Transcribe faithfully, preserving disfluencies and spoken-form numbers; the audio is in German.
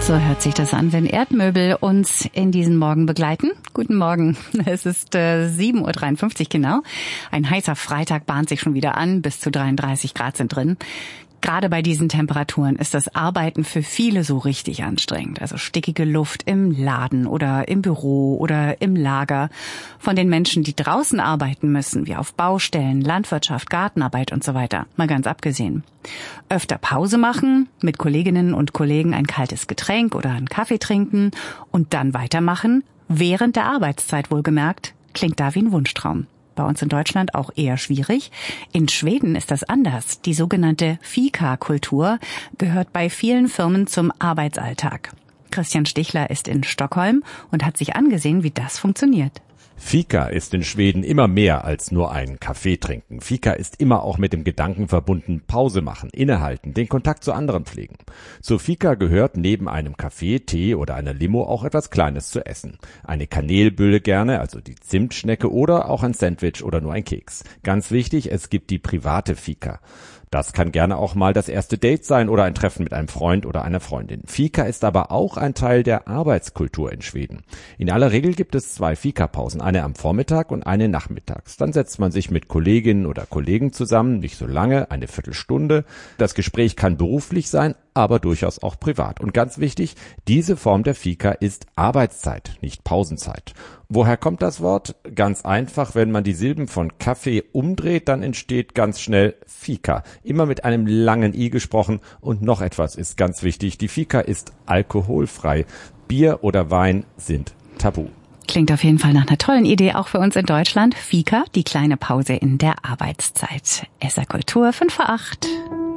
So hört sich das an, wenn Erdmöbel uns in diesen Morgen begleiten. Guten Morgen, es ist äh, sieben Uhr dreiundfünfzig genau. Ein heißer Freitag bahnt sich schon wieder an, bis zu dreiunddreißig Grad sind drin. Gerade bei diesen Temperaturen ist das Arbeiten für viele so richtig anstrengend. Also stickige Luft im Laden oder im Büro oder im Lager. Von den Menschen, die draußen arbeiten müssen, wie auf Baustellen, Landwirtschaft, Gartenarbeit und so weiter. Mal ganz abgesehen. Öfter Pause machen, mit Kolleginnen und Kollegen ein kaltes Getränk oder einen Kaffee trinken und dann weitermachen, während der Arbeitszeit wohlgemerkt, klingt da wie ein Wunschtraum. Bei uns in Deutschland auch eher schwierig. In Schweden ist das anders. Die sogenannte Fika-Kultur gehört bei vielen Firmen zum Arbeitsalltag. Christian Stichler ist in Stockholm und hat sich angesehen, wie das funktioniert. Fika ist in Schweden immer mehr als nur ein Kaffee trinken. Fika ist immer auch mit dem Gedanken verbunden, Pause machen, innehalten, den Kontakt zu anderen pflegen. Zu Fika gehört neben einem Kaffee, Tee oder einer Limo auch etwas Kleines zu essen. Eine Kanelbülle gerne, also die Zimtschnecke, oder auch ein Sandwich oder nur ein Keks. Ganz wichtig, es gibt die private Fika. Das kann gerne auch mal das erste Date sein oder ein Treffen mit einem Freund oder einer Freundin. Fika ist aber auch ein Teil der Arbeitskultur in Schweden. In aller Regel gibt es zwei Fika-Pausen, eine am Vormittag und eine nachmittags. Dann setzt man sich mit Kolleginnen oder Kollegen zusammen, nicht so lange, eine Viertelstunde. Das Gespräch kann beruflich sein, aber durchaus auch privat. Und ganz wichtig, diese Form der Fika ist Arbeitszeit, nicht Pausenzeit. Woher kommt das Wort? Ganz einfach, wenn man die Silben von Kaffee umdreht, dann entsteht ganz schnell Fika. Immer mit einem langen I gesprochen. Und noch etwas ist ganz wichtig, die Fika ist alkoholfrei. Bier oder Wein sind tabu. Klingt auf jeden Fall nach einer tollen Idee, auch für uns in Deutschland. Fika, die kleine Pause in der Arbeitszeit. S R Kultur fünf vor acht.